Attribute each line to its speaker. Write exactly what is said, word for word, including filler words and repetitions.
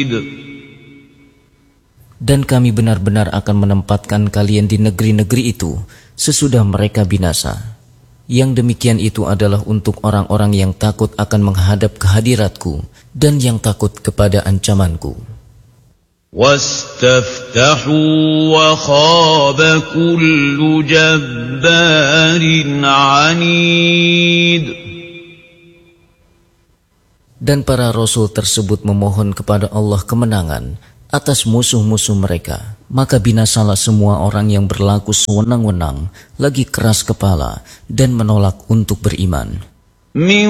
Speaker 1: Dan kami benar-benar akan menempatkan kalian di negeri-negeri itu sesudah mereka binasa. Yang demikian itu adalah untuk orang-orang yang takut akan menghadap kehadiratku dan yang takut kepada ancamanku.
Speaker 2: وَاسْتَفْتَحُوا وَخَابَ كُلُّ جَبَّارٍ عَنِيدٍ.
Speaker 1: Dan para rasul tersebut memohon kepada Allah kemenangan atas musuh-musuh mereka, maka binasalah semua orang yang berlaku sewenang-wenang, lagi keras kepala dan menolak untuk beriman.
Speaker 2: Min